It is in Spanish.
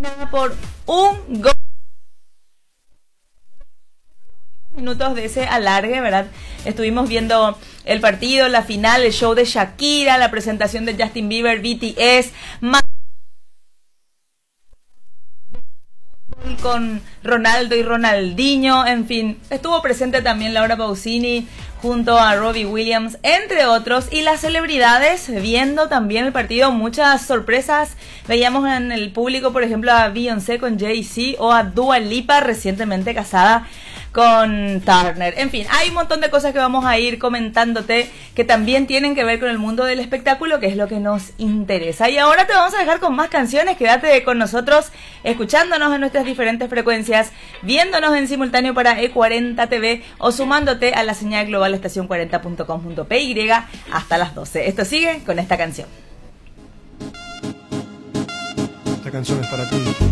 por un gol. Minutos de ese alargue, ¿verdad? Estuvimos viendo el partido, la final, el show de Shakira, la presentación de Justin Bieber, BTS, con Ronaldo y Ronaldinho, en fin, estuvo presente también Laura Pausini junto a Robbie Williams, entre otros, y las celebridades viendo también el partido, muchas sorpresas. Veíamos en el público, por ejemplo, a Beyoncé con Jay-Z o a Dua Lipa, recientemente casada con Turner. En fin, hay un montón de cosas que vamos a ir comentándote que también tienen que ver con el mundo del espectáculo, que es lo que nos interesa. Y ahora te vamos a dejar con más canciones. Quédate con nosotros, escuchándonos en nuestras diferentes frecuencias, viéndonos en simultáneo para E40 TV o sumándote a la señal global estacion40.com.py hasta las 12. Esto sigue con esta canción. Esta canción es para ti.